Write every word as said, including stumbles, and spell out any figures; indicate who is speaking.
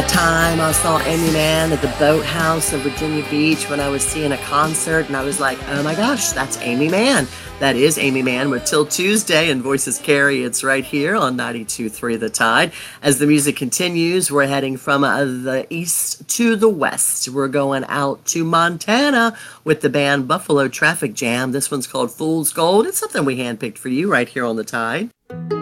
Speaker 1: that time I saw Amy Mann at the Boathouse of Virginia Beach when I was seeing a concert, and I was like, oh my gosh, that's Amy Mann. That is Amy Mann with Till Tuesday and Voices Carry. It's right here on ninety-two point three The Tide. As the music continues, we're heading from uh, the east to the west. We're going out to Montana with the band Buffalo Traffic Jam. This one's called Fool's Gold. It's something we handpicked for you right here on The Tide.